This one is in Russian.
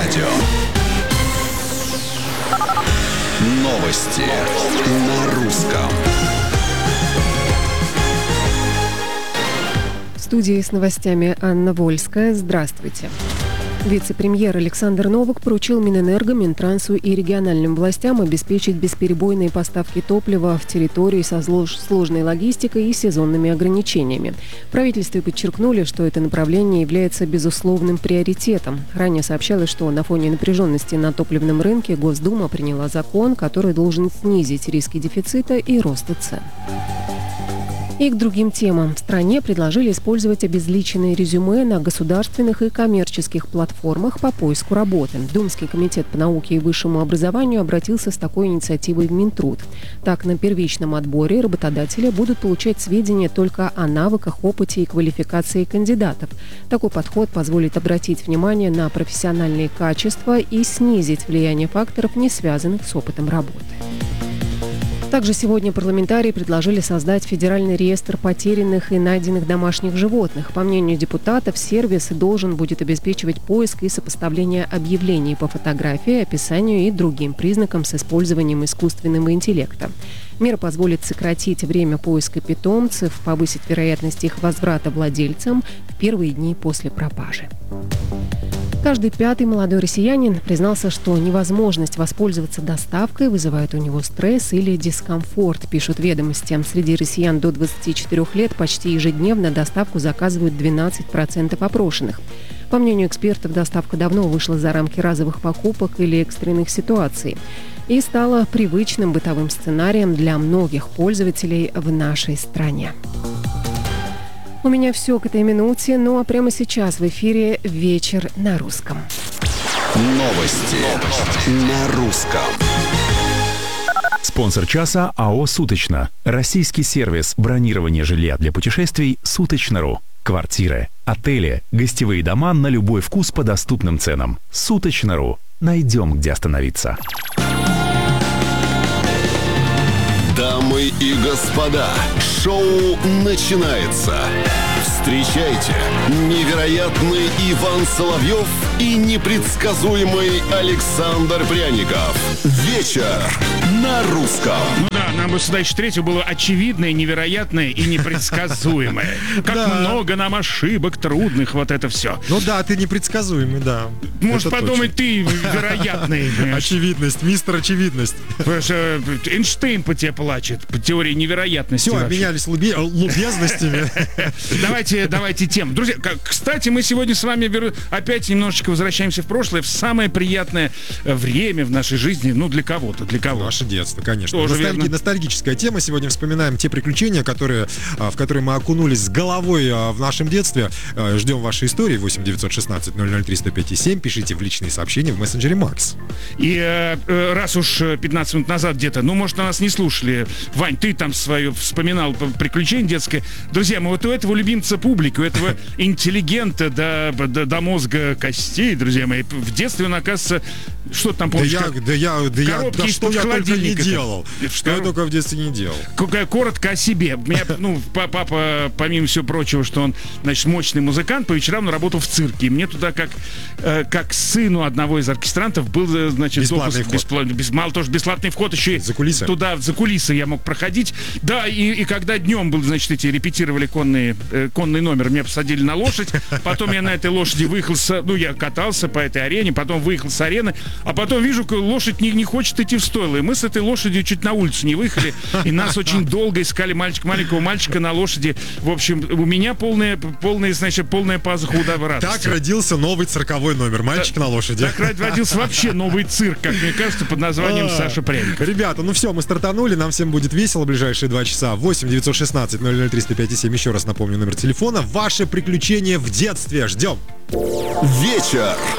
радио. Новости на русском. В студии с новостями Анна Вольская. Здравствуйте. Вице-премьер Александр Новак поручил Минэнерго, Минтрансу и региональным властям обеспечить бесперебойные поставки топлива в территории со сложной логистикой и сезонными ограничениями. В правительстве подчеркнули, что это направление является безусловным приоритетом. Ранее сообщалось, что на фоне напряженности на топливном рынке Госдума приняла закон, который должен снизить риски дефицита и роста цен. И к другим темам. В стране предложили использовать обезличенные резюме на государственных и коммерческих платформах по поиску работы. Думский комитет по науке и высшему образованию обратился с такой инициативой в Минтруд. Так, на первичном отборе работодатели будут получать сведения только о навыках, опыте и квалификации кандидатов. Такой подход позволит обратить внимание на профессиональные качества и снизить влияние факторов, не связанных с опытом работы. Также сегодня парламентарии предложили создать федеральный реестр потерянных и найденных домашних животных. По мнению депутатов, сервис должен будет обеспечивать поиск и сопоставление объявлений по фотографии, описанию и другим признакам с использованием искусственного интеллекта. Мера позволит сократить время поиска питомцев, повысить вероятность их возврата владельцам в первые дни после пропажи. Каждый пятый молодой россиянин признался, что невозможность воспользоваться доставкой вызывает у него стресс или дискомфорт, пишут «Ведомости». Среди россиян до 24 лет почти ежедневно доставку заказывают 12% опрошенных. По мнению экспертов, доставка давно вышла за рамки разовых покупок или экстренных ситуаций и стала привычным бытовым сценарием для многих пользователей в нашей стране. У меня все к этой минуте, ну а прямо сейчас в эфире «Вечер на русском». Новости на русском. Спонсор часа АО «Суточно». Российский сервис бронирования жилья для путешествий «Суточно.ру». Квартиры, отели, гостевые дома на любой вкус по доступным ценам. «Суточно.ру». Найдем, где остановиться. Дамы и господа, шоу начинается. Встречайте, невероятный Иван Соловьев и непредсказуемый Александр Пряников. Вечер на русском. Ну да, нам бы сюда еще третье было очевидное, невероятное и непредсказуемое. Как много нам ошибок трудных, вот это все. Ну да, ты непредсказуемый, да. Можешь подумать, ты вероятный. Очевидность, мистер очевидность. Эйнштейн по тебе плачет, по теории невероятности. Все, обменялись любезностями. Давайте тему. Друзья, кстати, мы сегодня с вами опять немножечко возвращаемся в прошлое, в самое приятное время в нашей жизни. Ну, для кого-то, для кого. Наше детство, конечно. Ностальгическая тема. Сегодня вспоминаем те приключения, в которые мы окунулись с головой в нашем детстве. Ждем ваши истории. 8 916 003 105 7. Пишите в личные сообщения в мессенджере Макс. И раз уж 15 минут назад где-то, ну, может, нас не слушали. Вань, ты там свое вспоминал приключение детское. Друзья, мы вот у этого любимца публики, у этого интеллигента до мозга костей, друзья мои, в детстве он, оказывается, что там помнишь? Что я только не делал. Что я только в детстве не делал. Коротко о себе. Меня, папа, помимо всего прочего, что он, значит, мощный музыкант, по вечерам он работал в цирке. И мне туда, как сыну одного из оркестрантов, был, значит, бесплатный вход. Мало того, что бесплатный вход, еще и за кулисы. Туда, за кулисы я мог проходить. Да, и когда днем был, значит, репетировали конный номер, меня посадили на лошадь, потом я на этой лошади выехал, я катался по этой арене, потом выехал с арены, а потом вижу, лошадь не хочет идти в стойло, и мы с этой лошадью чуть на улицу не выехали, и нас очень долго искали маленького мальчика на лошади. В общем, у меня полная пазуха удава радости. Так родился новый цирковой номер, мальчик на лошади. Так родился вообще новый цирк, как мне кажется, под названием Саша Пряников. Ребята, ну все, мы стартанули, нам всем будет весело ближайшие 2 часа. 8 916 003 105 7, еще раз напомню номер телефона. Ваши приключения в детстве, ждем. Вечер